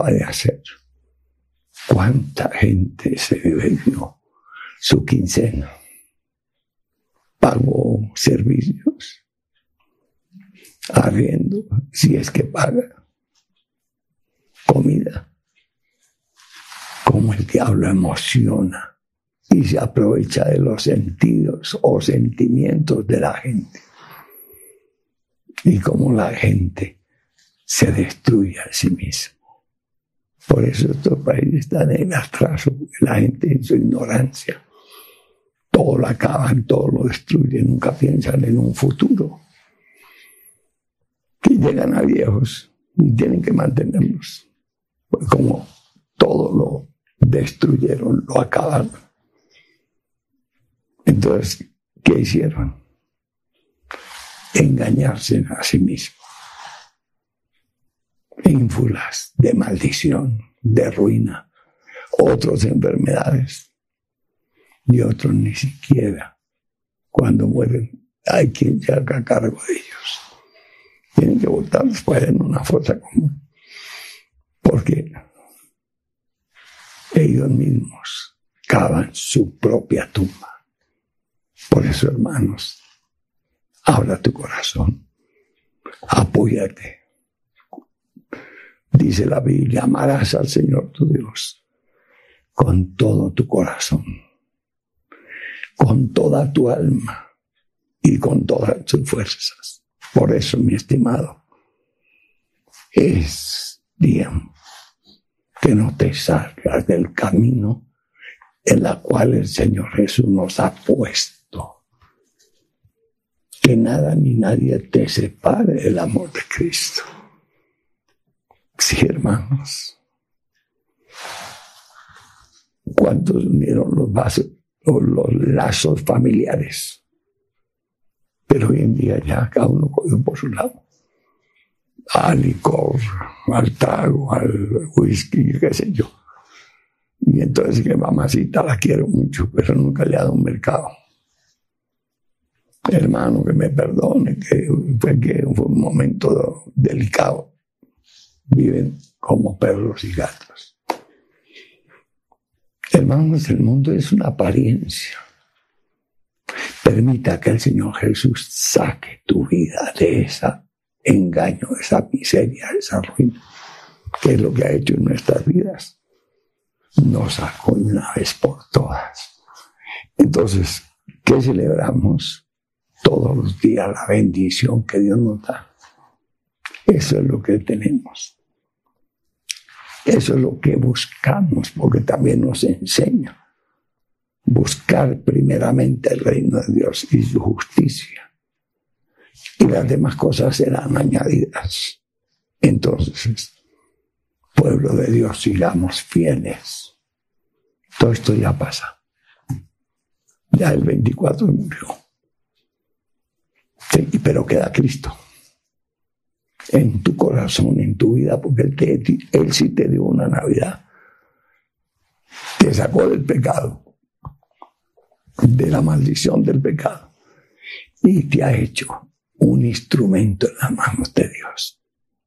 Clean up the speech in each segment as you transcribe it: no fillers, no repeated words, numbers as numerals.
acaba de hacer. ¿Cuánta gente se bebió su quincena? Pagó servicios, arriendo, si es que paga, comida. Como el diablo emociona y se aprovecha de los sentidos o sentimientos de la gente. Y como la gente se destruye a sí mismo. Por eso estos países están en atraso, la gente en su ignorancia. Todo lo acaban, todo lo destruyen, nunca piensan en un futuro. Que llegan a viejos y tienen que mantenerlos. Pues como todo lo destruyeron, lo acabaron. Entonces, ¿qué hicieron? Engañarse a sí mismos. Ínfulas de maldición, de ruina, otros enfermedades y otros ni siquiera cuando mueren hay quien se haga cargo de ellos. Tienen que botarlos pues en una fosa común porque ellos mismos cavan su propia tumba. Por eso, hermanos, abra tu corazón, apóyate. Dice la Biblia, amarás al Señor tu Dios con todo tu corazón, con toda tu alma y con todas tus fuerzas. Por eso, mi estimado, es tiempo que no te salgas del camino en la cual el Señor Jesús nos ha puesto. Que nada ni nadie te separe del amor de Cristo. Sí, hermanos. ¿Cuántos unieron los vasos o los lazos familiares? Pero hoy en día ya cada uno cogió por su lado. Al licor, al trago, al whisky, qué sé yo. Y entonces que mamacita la quiero mucho, pero nunca le ha dado un mercado. Hermano, que me perdone, que fue un momento delicado. Viven como perros y gatos. Hermanos, el mundo es una apariencia. Permita que el Señor Jesús saque tu vida de ese engaño, de esa miseria, de esa ruina, que es lo que ha hecho en nuestras vidas. Nos sacó una vez por todas. Entonces, ¿qué celebramos? Todos los días la bendición que Dios nos da. Eso es lo que tenemos. Eso es lo que buscamos, porque también nos enseña. Buscar primeramente el reino de Dios y su justicia. Y las demás cosas serán añadidas. Entonces, pueblo de Dios, sigamos fieles. Todo esto ya pasa. Ya el 24 murió. Sí, pero queda Cristo en tu corazón, en tu vida, porque Él sí te dio una Navidad. Te sacó del pecado, de la maldición del pecado, y te ha hecho un instrumento en las manos de Dios.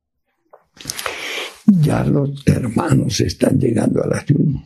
Ya los hermanos están llegando al ayuno.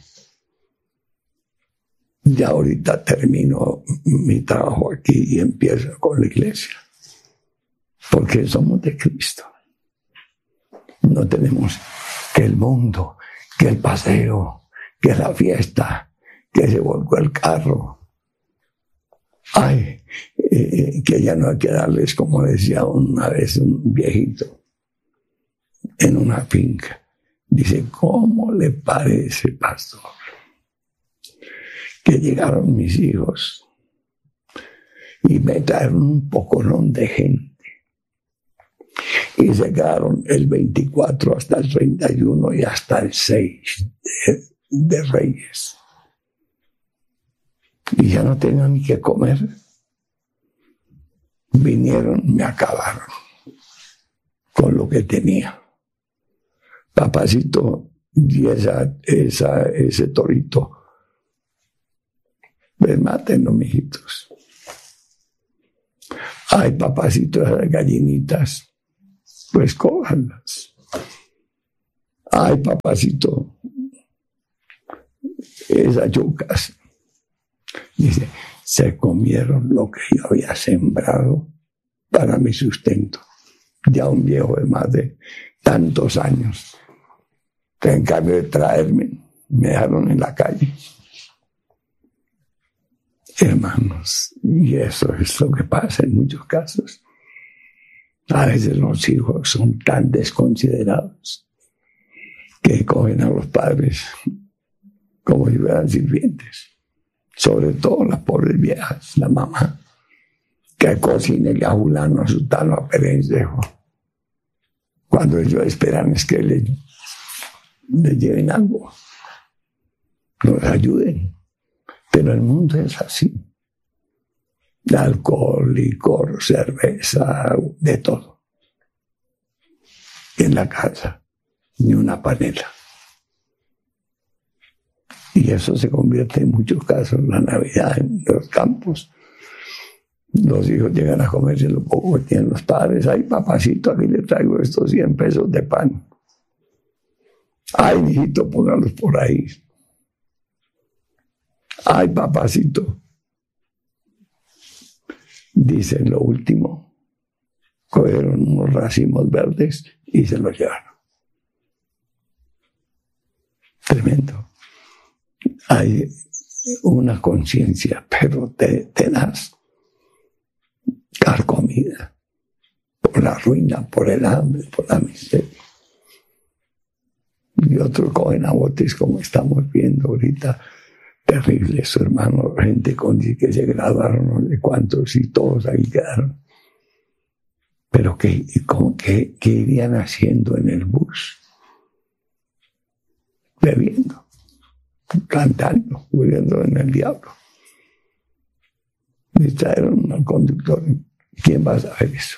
Ya ahorita termino mi trabajo aquí y empiezo con la iglesia. Porque somos de Cristo. No tenemos que el mundo, que el paseo, que la fiesta, que se volcó el carro. Ay, que ya no hay que darles, como decía una vez un viejito en una finca. Dice, ¿cómo le parece, pastor? Que llegaron mis hijos y me trajeron un poconón de gente. Y se quedaron el 24 hasta el 31 y hasta el 6 de Reyes. Y ya no tenían ni que comer. Vinieron, me acabaron con lo que tenía. Papacito, y ese torito, pues mátenlo, mijitos. Ay, papacito, esas gallinitas, pues cójanlas. Ay, papacito, esas yucas. Dice, se comieron lo que yo había sembrado para mi sustento. Ya un viejo de más de tantos años, que en cambio de traerme, me dejaron en la calle. Hermanos, y eso es lo que pasa en muchos casos. A veces los hijos son tan desconsiderados que cogen a los padres como si fueran sirvientes. Sobre todo las pobres viejas, la mamá, que cocine a fulano, a sultano, a perencejo. Cuando ellos esperan es que les lleven algo, nos ayuden. Pero el mundo es así. De alcohol, licor, cerveza, de todo. En la casa, ni una panela. Y eso se convierte en muchos casos en la Navidad, en los campos. Los hijos llegan a comerse lo poco que tienen los padres. Ay, papacito, aquí le traigo estos 100 pesos de pan. Ay, mijito, póngalos por ahí. Ay, papacito. Dicen lo último. Cogieron unos racimos verdes y se los llevaron. Tremendo. Hay una conciencia, pero tenaz, carcomida por la ruina, por el hambre, por la miseria. Y otros cogen a botes, como estamos viendo ahorita, terribles, hermanos, gente con que se graduaron, no sé cuántos, y todos ahí quedaron. Pero ¿qué irían haciendo en el bus? Bebiendo, cantando, huyendo en el diablo. Distrajeron al conductor. ¿Quién va a saber eso?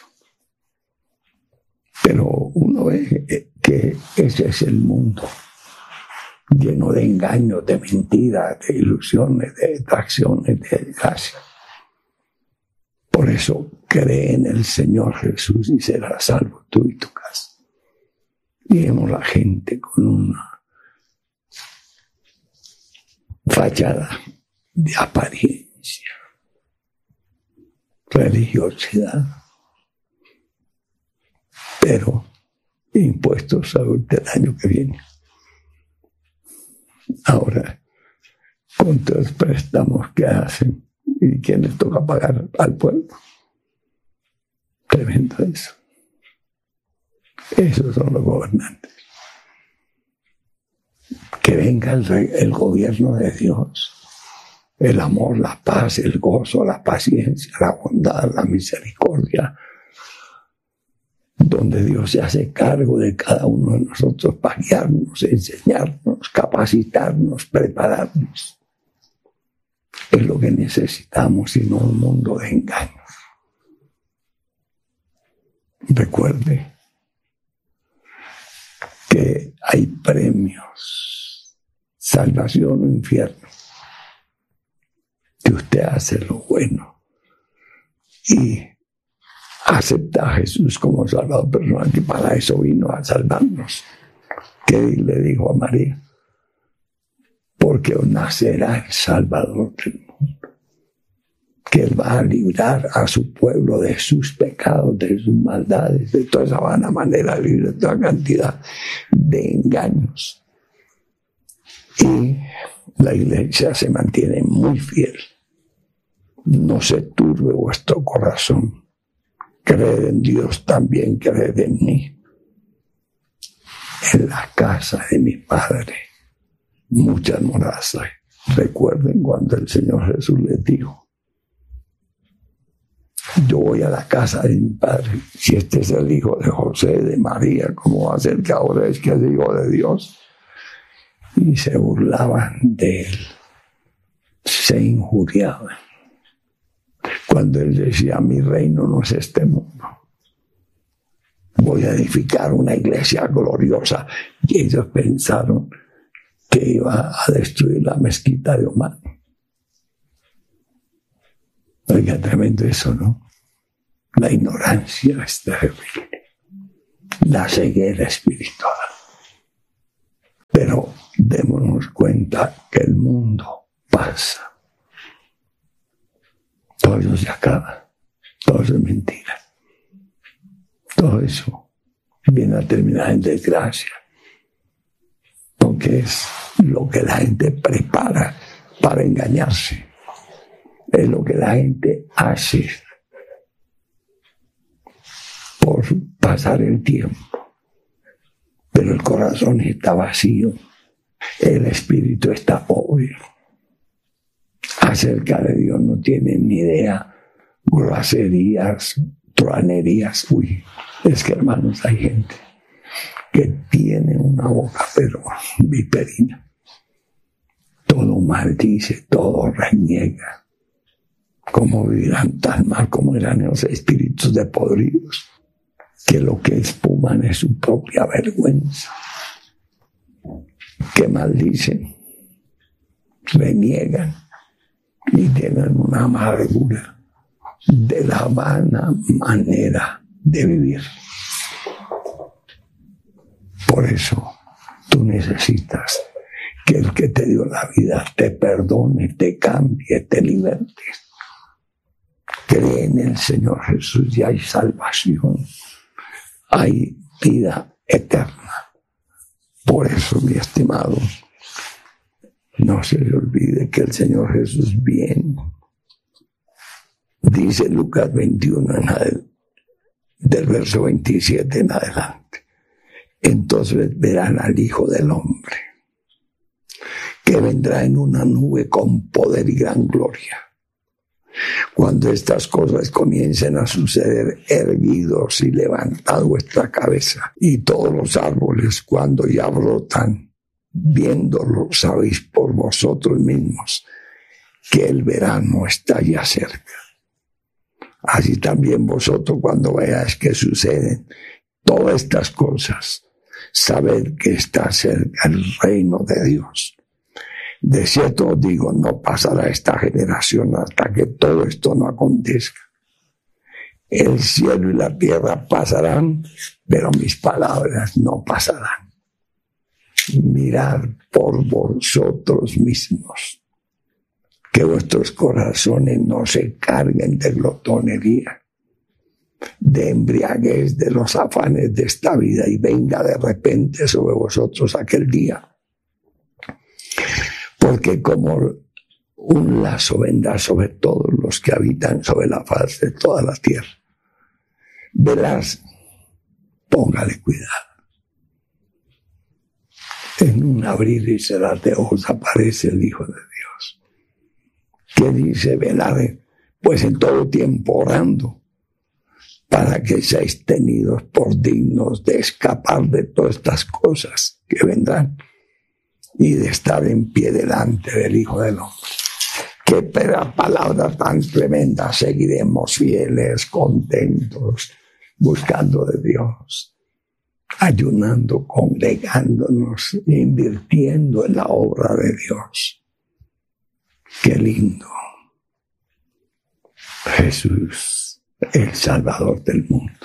Pero uno ve que ese es el mundo, lleno de engaños, de mentiras, de ilusiones, de atracciones, de desgracia. Por eso cree en el Señor Jesús y serás salvo tú y tu casa. Y vemos la gente con una fachada de apariencia, religiosidad, pero impuestos el año que viene. Ahora, con todos los préstamos que hacen, ¿y quién les toca pagar? Al pueblo. Tremendo eso. Esos son los gobernantes. Que venga el gobierno de Dios. El amor, la paz, el gozo, la paciencia, la bondad, la misericordia. Donde Dios se hace cargo de cada uno de nosotros para guiarnos, enseñarnos, capacitarnos, prepararnos. Es lo que necesitamos y no un mundo de engaños. Recuerde que hay premios, salvación o infierno. Que usted hace lo bueno y acepta a Jesús como Salvador personal, que para eso vino a salvarnos. Que le dijo a María, porque nacerá el Salvador del mundo, que Él va a librar a su pueblo de sus pecados, de sus maldades, de toda esa vana manera de vivir, de toda cantidad de engaños. Y la iglesia se mantiene muy fiel. No se turbe vuestro corazón. Creed en Dios, también creed en mí. En la casa de mi Padre muchas moradas hay. Recuerden cuando el Señor Jesús les dijo, yo voy a la casa de mi Padre. Si este es el hijo de José, de María, ¿cómo va a ser que ahora es que es hijo de Dios? Y se burlaban de él, se injuriaban. Cuando él decía, mi reino no es este mundo, voy a edificar una iglesia gloriosa. Y ellos pensaron que iba a destruir la mezquita de Omán. Oiga, tremendo eso, ¿no? La ignorancia es terrible. La ceguera espiritual. demos cuenta que el mundo pasa. Todo eso se acaba. Todo eso es mentira. Todo eso viene a terminar en desgracia. Porque es lo que la gente prepara para engañarse. Es lo que la gente hace por pasar el tiempo. Pero el corazón está vacío. El espíritu está pobre. Acerca de Dios no tienen ni idea. Groserías, truanerías. Uy, es que hermanos, hay gente que tiene una boca, pero viperina. Todo maldice, todo reniega. ¿Cómo vivirán tan mal como eran los espíritus de podridos? Que lo que espuman es su propia vergüenza. Que maldicen, reniegan y tienen una amargura de la vana manera de vivir. Por eso tú necesitas que el que te dio la vida te perdone, te cambie, te liberte. Cree en el Señor Jesús y hay salvación, hay vida eterna. Por eso, mi estimado, no se le olvide que el Señor Jesús viene. Dice Lucas 21 del verso 27 en adelante. Entonces verán al Hijo del Hombre, que vendrá en una nube con poder y gran gloria. Cuando estas cosas comiencen a suceder, erguidos y levantad vuestra cabeza. Y todos los árboles, cuando ya brotan, viéndolo, sabéis por vosotros mismos que el verano está ya cerca. Así también vosotros, cuando veáis que suceden todas estas cosas, sabed que está cerca el reino de Dios. De cierto os digo, no pasará esta generación hasta que todo esto no acontezca. El cielo y la tierra pasarán, pero mis palabras no pasarán. Mirad por vosotros mismos, que vuestros corazones no se carguen de glotonería, de embriaguez de los afanes de esta vida, y venga de repente sobre vosotros aquel día. Porque como un lazo vendrá sobre todos los que habitan sobre la faz de toda la tierra. Velad, póngale cuidado. En un abrir y cerrar de ojos aparece el Hijo de Dios, que dice: velad, pues en todo tiempo orando, para que seáis tenidos por dignos de escapar de todas estas cosas que vendrán y de estar en pie delante del Hijo del Hombre. Qué palabra tan tremenda. Seguiremos fieles, contentos, buscando de Dios, ayunando, congregándonos, invirtiendo en la obra de Dios. Qué lindo. Jesús, el Salvador del mundo,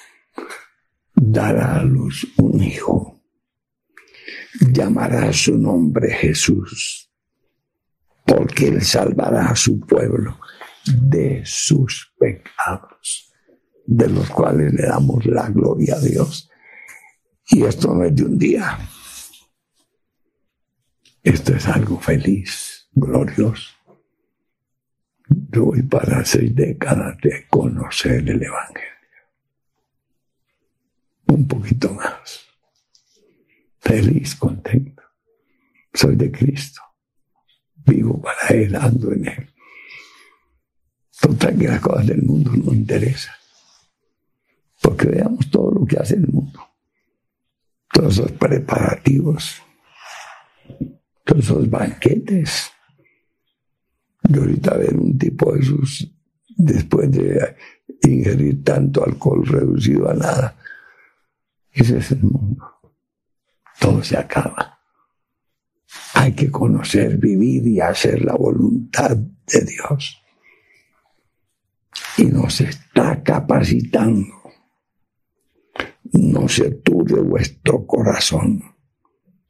dará a luz un hijo. Llamará su nombre Jesús, porque él salvará a su pueblo de sus pecados, de los cuales le damos la gloria a Dios. Y esto no es de un día. Esto es algo feliz, glorioso. Yo voy para 6 décadas de conocer el Evangelio. Un poquito más. Feliz, contento. Soy de Cristo. Vivo para Él, ando en Él. Total que las cosas del mundo no interesan. Porque veamos todo lo que hace el mundo. Todos esos preparativos. Todos esos banquetes. Yo ahorita ver un tipo de esos, después de ingerir tanto alcohol reducido a nada. Ese es el mundo. Todo se acaba. Hay que conocer, vivir y hacer la voluntad de Dios. Y nos está capacitando. No se turbe vuestro corazón.